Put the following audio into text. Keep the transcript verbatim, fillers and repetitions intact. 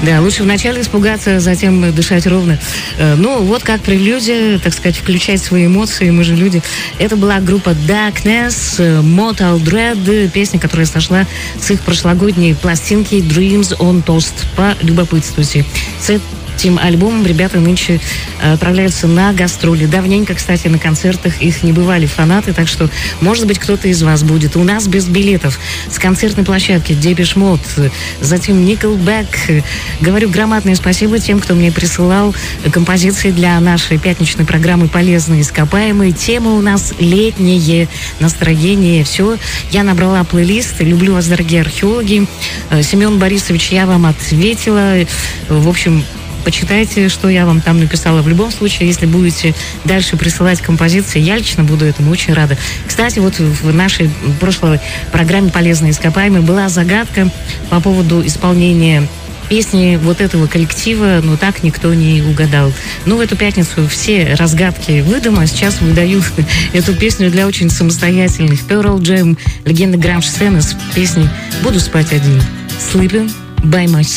Да, лучше вначале испугаться, затем дышать ровно. Ну, вот как прелюдия, так сказать, включать свои эмоции, мы же люди. Это была группа Darkness, Mortal Dread, песня, которая сошла с их прошлогодней пластинки Dreams on Toast. Полюбопытствуйте. С этим альбомом ребята нынче отправляются на гастроли. Давненько, кстати, на концертах их не бывали фанаты, так что, может быть, кто-то из вас будет. У нас без билетов. С концертной площадки Depeche Mode, затем Nickelback. Говорю громадное спасибо тем, кто мне присылал композиции для нашей пятничной программы «Полезные ископаемые». Тема у нас летнее настроение. Все. Я набрала плейлист. Люблю вас, дорогие археологи. Семен Борисович, я вам ответила. В общем, почитайте, что я вам там написала. В любом случае, если будете дальше присылать композиции, я лично буду этому очень рада. Кстати, вот в нашей прошлой программе «Полезные ископаемые» была загадка по поводу исполнения песни вот этого коллектива, но так никто не угадал. Ну, в эту пятницу все разгадки выдам, а сейчас выдаю эту песню для очень самостоятельных. Pearl Jam, легенда гранж-сцены с песней «Буду спать один». Sleeping by myself.